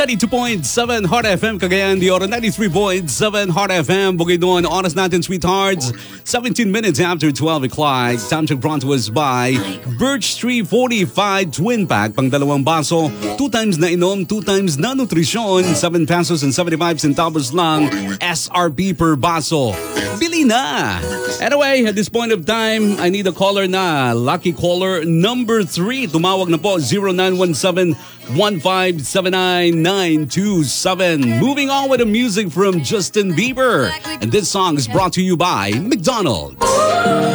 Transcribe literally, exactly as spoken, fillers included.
ninety-two point seven Hot F M Cagayan de Oro, ninety-three point seven Hot F M Bukidnon. Oras natin, sweethearts, seventeen minutes after twelve o'clock. Time check brought to us by Birch Tree Fortified Twin Pack. Pang dalawang baso, two times na inom, two times na nutrisyon. seven pesos and seventy-five centavos lang S R P per baso. Bili na! Anyway, at this point of time, I need a caller na. Lucky caller number three. Tumawag na po, zero nine one seven, one five seven nine, nine two seven. Moving on with the music from Justin Bieber. And this song is brought to you by McDonald's.